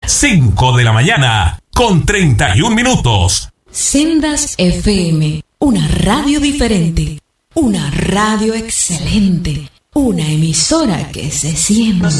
5 de la mañana, con 31 minutos. Sendas FM, una radio diferente, una radio excelente, una emisora que se siente.